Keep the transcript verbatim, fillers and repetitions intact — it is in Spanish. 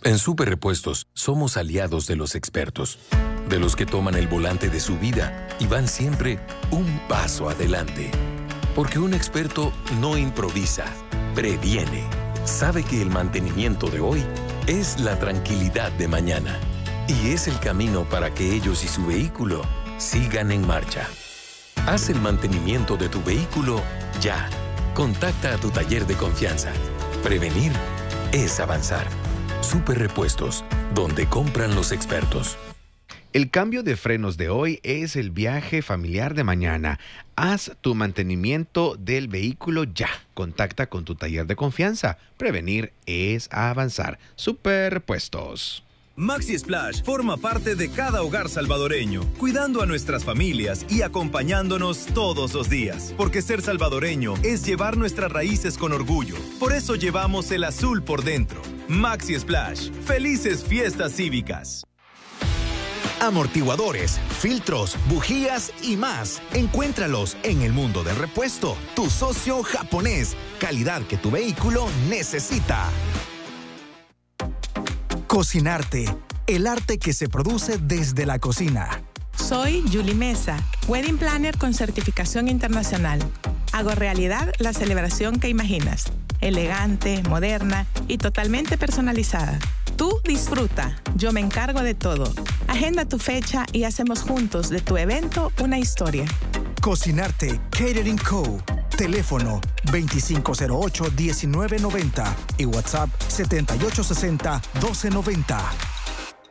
En Super Repuestos somos aliados de los expertos, de los que toman el volante de su vida y van siempre un paso adelante. Porque un experto no improvisa, previene. Sabe que el mantenimiento de hoy es la tranquilidad de mañana. Y es el camino para que ellos y su vehículo sigan en marcha. Haz el mantenimiento de tu vehículo ya. Contacta a tu taller de confianza. Prevenir es avanzar. Super Repuestos, donde compran los expertos. El cambio de frenos de hoy es el viaje familiar de mañana. Haz tu mantenimiento del vehículo ya. Contacta con tu taller de confianza. Prevenir es avanzar. Super Repuestos. Maxi Splash forma parte de cada hogar salvadoreño, cuidando a nuestras familias y acompañándonos todos los días. Porque ser salvadoreño es llevar nuestras raíces con orgullo. Por eso llevamos el azul por dentro. Maxi Splash. Felices fiestas cívicas. Amortiguadores, filtros, bujías y más. Encuéntralos en el mundo del repuesto. Tu socio japonés. Calidad que tu vehículo necesita. Cocinarte, el arte que se produce desde la cocina. Soy Julie Mesa, Wedding Planner con certificación internacional. Hago realidad la celebración que imaginas. Elegante, moderna y totalmente personalizada. Tú disfruta, yo me encargo de todo. Agenda tu fecha y hacemos juntos de tu evento una historia. Cocinarte, Catering Co. Teléfono veinticinco cero ocho, diecinueve noventa y WhatsApp setenta y ocho sesenta, doce noventa.